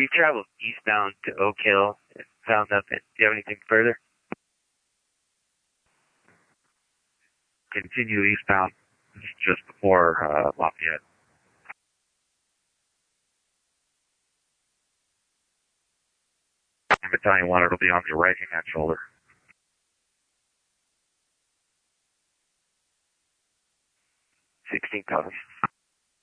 We traveled eastbound to Oak Hill and found nothing. Do you have anything further? Continue eastbound. This is just before Lafayette. And Battalion 1, it'll be on your right hand shoulder. 16 copies.